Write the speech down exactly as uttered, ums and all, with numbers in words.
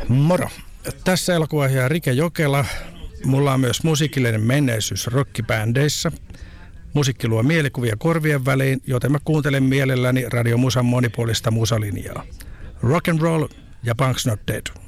Moro. Tässä elokuvaohjaaja Rike Jokela. Mulla on myös musiikillinen menneisyys rockibändeissä. Musiikki luo mielikuvia korvien väliin, joten mä kuuntelen mielelläni Radio Musan monipuolista musalinjaa. Rock and roll ja Punk's Not Dead.